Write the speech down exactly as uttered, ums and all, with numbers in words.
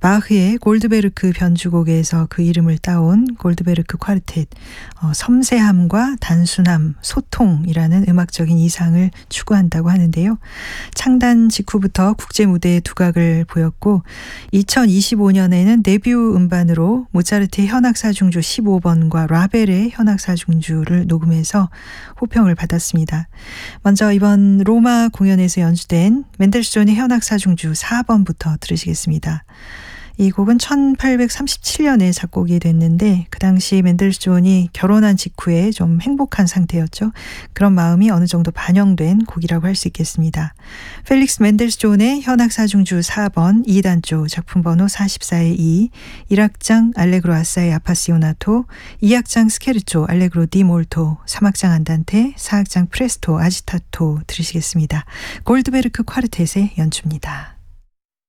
바흐의 골드베르크 변주곡에서 그 이름을 따온 골드베르크 쿼르텟, 어, 섬세함과 단순함, 소통이라는 음악적인 이상을 추구한다고 하는데요. 창단 직후부터 국제 무대에 두각을 보였고 이천이십오 년에는 데뷔 음반으로 모차르트의 현악사중주 십오 번과 라벨의 현악사중주를 녹음해서 호평을 받았습니다. 먼저 이번 로마 공연에서 연주된 멘델스존의 현악사중주 사 번부터 들으시겠습니다. 이 곡은 천팔백삼십칠 년에 작곡이 됐는데 그 당시 멘델스존이 결혼한 직후에 좀 행복한 상태였죠. 그런 마음이 어느 정도 반영된 곡이라고 할 수 있겠습니다. 펠릭스 멘델스존의 현악사중주 사 번 이 단조 작품 번호 사십사의 이, 일 악장 알레그로 아사이 아파시오나토, 이 악장 스케르초 알레그로 디 몰토, 삼 악장 안단테, 사 악장 프레스토 아지타토 들으시겠습니다. 골드베르크 쿼르텟의 연주입니다.